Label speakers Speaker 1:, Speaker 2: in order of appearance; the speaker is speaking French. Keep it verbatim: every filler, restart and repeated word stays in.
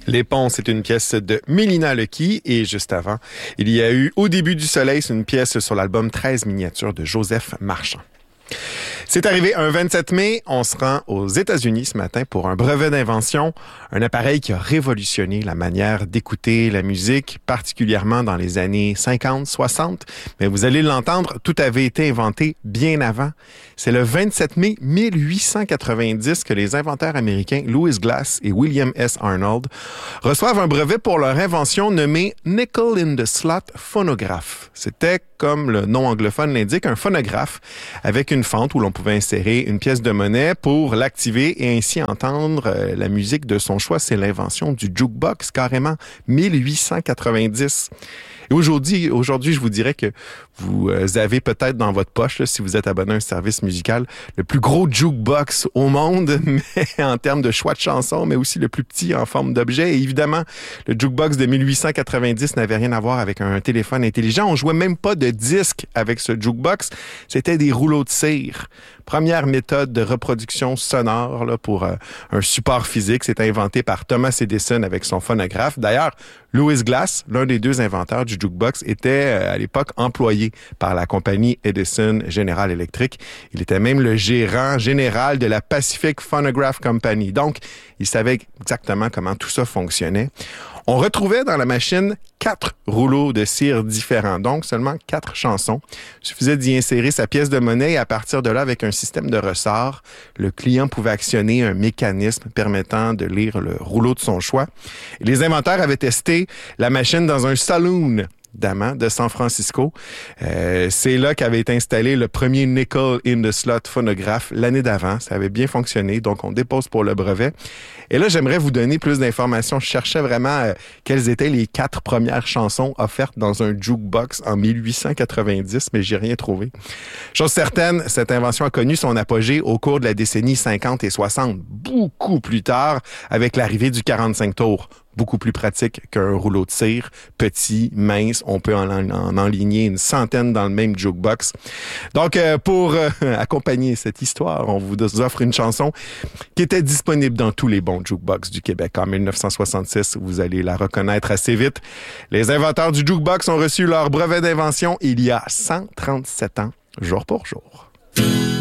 Speaker 1: Les Ponts, c'est une pièce de Mélina Lecky et juste avant, il y a eu Au début du soleil, c'est une pièce sur l'album treize miniatures de Joseph Marchand. C'est arrivé un vingt-sept mai, on se rend aux États-Unis ce matin pour un brevet d'invention, un appareil qui a révolutionné la manière d'écouter la musique, particulièrement dans les années cinquante, soixante. Mais vous allez l'entendre, tout avait été inventé bien avant. C'est le vingt-sept mai mille huit cent quatre-vingt-dix que les inventeurs américains Louis Glass et William S. Arnold reçoivent un brevet pour leur invention nommée Nickel in the Slot phonograph. C'était, comme le nom anglophone l'indique, un phonographe avec une fente où l'on pouvait insérer une pièce de monnaie pour l'activer et ainsi entendre euh, la musique de son choix. C'est l'invention du jukebox, carrément, mille huit cent quatre-vingt-dix. Et aujourd'hui, aujourd'hui, je vous dirais que vous avez peut-être dans votre poche, là, si vous êtes abonné à un service musical, le plus gros jukebox au monde, mais en termes de choix de chansons, mais aussi le plus petit en forme d'objet. Et évidemment, le jukebox de mille huit cent quatre-vingt-dix n'avait rien à voir avec un téléphone intelligent. On jouait même pas de disque avec ce jukebox. C'était des rouleaux de cire. Première méthode de reproduction sonore là, pour euh, un support physique. C'est inventé par Thomas Edison avec son phonographe. D'ailleurs, Louis Glass, l'un des deux inventeurs du jukebox, était euh, à l'époque employé par la compagnie Edison General Electric. Il était même le gérant général de la Pacific Phonograph Company. Donc, il savait exactement comment tout ça fonctionnait. On retrouvait dans la machine quatre rouleaux de cire différents, donc seulement quatre chansons. Il suffisait d'y insérer sa pièce de monnaie et à partir de là, avec un système de ressort, le client pouvait actionner un mécanisme permettant de lire le rouleau de son choix. Et les inventeurs avaient testé la machine dans un saloon d'amants de San Francisco. Euh, c'est là qu'avait été installé le premier Nickel in the Slot phonographe l'année d'avant. Ça avait bien fonctionné, donc on dépose pour le brevet. Et là, j'aimerais vous donner plus d'informations. Je cherchais vraiment euh, quelles étaient les quatre premières chansons offertes dans un jukebox en mille huit cent quatre-vingt-dix, mais j'ai rien trouvé. Chose certaine, cette invention a connu son apogée au cours de la décennie cinquante et soixante, beaucoup plus tard, avec l'arrivée du quarante-cinq tours. Beaucoup plus pratique qu'un rouleau de cire, petit, mince. On peut en, en, en enligner une centaine dans le même jukebox. Donc, euh, pour euh, accompagner cette histoire, on vous offre une chanson qui était disponible dans tous les bons jukebox du Québec. En mille neuf cent soixante-six, vous allez la reconnaître assez vite. Les inventeurs du jukebox ont reçu leur brevet d'invention il y a cent trente-sept ans, jour pour jour.